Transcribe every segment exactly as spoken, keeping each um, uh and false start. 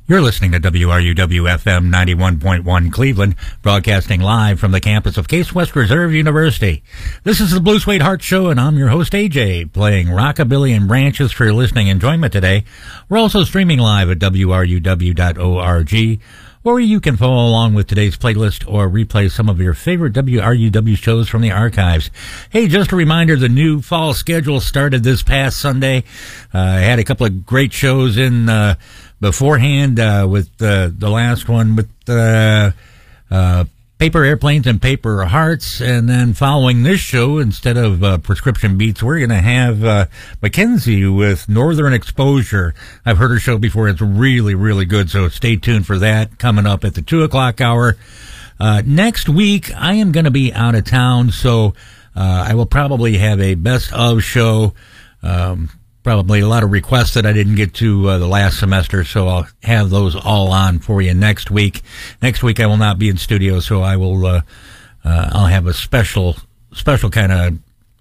You're listening to W R U W F M ninety-one point one Cleveland, broadcasting live from the campus of Case West Reserve University. This is the Blue Suede Heart Show, and I'm your host, A J, playing rockabilly and branches for your listening enjoyment today. We're also streaming live at W R U W dot org, where you can follow along with today's playlist or replay some of your favorite W R U W shows from the archives. Hey, just a reminder, the new fall schedule started this past Sunday. Uh, I had a couple of great shows in uh beforehand, uh, with uh, the last one with uh, uh, Paper Airplanes and Paper Hearts, and then following this show, instead of uh, Prescription Beats, we're going to have uh, Mackenzie with Northern Exposure. I've heard her show before. It's really, really good, so stay tuned for that coming up at the two o'clock hour. Uh, next week, I am going to be out of town, so uh, I will probably have a best of show. Um Probably a lot of requests that I didn't get to uh, the last semester, so I'll have those all on for you next week. Next week I will not be in studio, so I will, uh, uh, I'll have a special, special kind of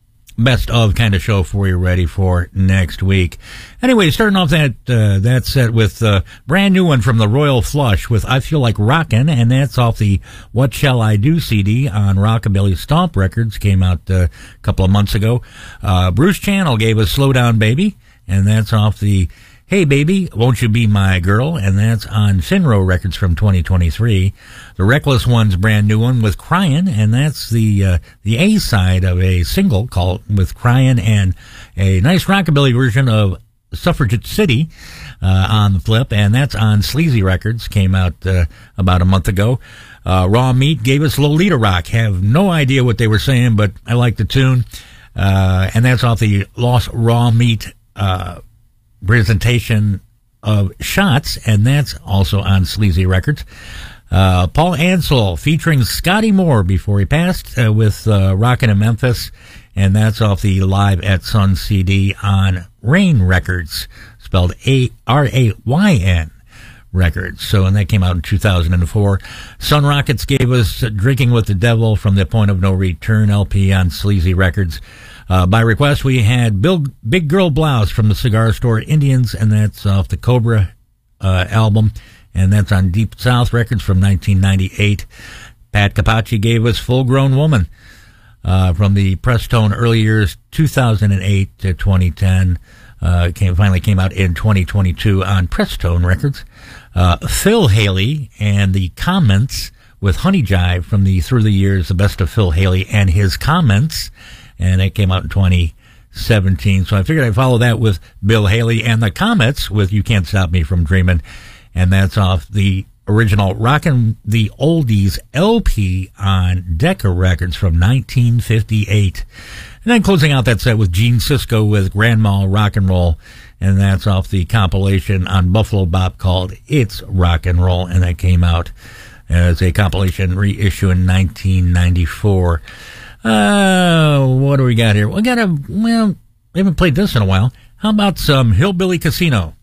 best of kind of show for you ready for next week. Anyway, starting off that, uh, that set with a uh, brand new one from the Royal Flush with I Feel Like Rockin', and that's off the What Shall I Do C D on Rockabilly Stomp Records, came out uh, a couple of months ago. Uh, Bruce Channel gave us Slow Down Baby, and that's off the Hey Baby, Won't You Be My Girl, and that's on Finro Records from twenty twenty-three. The Reckless One's brand new one with Cryin', and that's the uh, the A side of a single called with Cryin', and a nice rockabilly version of Suffragette City uh, on the flip, and that's on Sleazy Records, came out uh, about a month ago. Uh, Raw Meat gave us Lolita Rock. Have no idea what they were saying, but I like the tune, uh, and that's off the Lost Raw Meat uh presentation of Shots, and that's also on Sleazy Records. Uh, Paul Ansel featuring Scotty Moore before he passed uh, with uh, Rockin' in Memphis, and that's off the Live at Sun C D on Rain Records, spelled A R A Y N Records. So, and that came out in two thousand four. Sun Rockets gave us Drinking with the Devil from the Point of No Return L P on Sleazy Records. Uh, by request, we had Bill, Big Girl Blouse from the Cigar Store Indians, and that's off the Cobra uh, album, and that's on Deep South Records from nineteen ninety-eight. Pat Capacci gave us Full Grown Woman uh, from the Prestone early years, two thousand eight to twenty ten. Uh, came, finally came out in twenty twenty-two on Prestone Records. Uh, Phil Haley and the Comments with Honey Jive from the Through the Years, the best of Phil Haley and his Comments, and it came out in twenty seventeen. So I figured I'd follow that with Bill Haley and the Comets with You Can't Stop Me From Dreamin', and that's off the original Rockin' the Oldies L P on Decca Records from nineteen fifty-eight. And then closing out that set with Gene Sisco with Grandma Rock and Roll, and that's off the compilation on Buffalo Bop called It's Rock and Roll, and that came out as a compilation reissue in nineteen ninety-four. Uh, what do we got here? We got a, well, we haven't played this in a while. How about some Hillbilly Casino?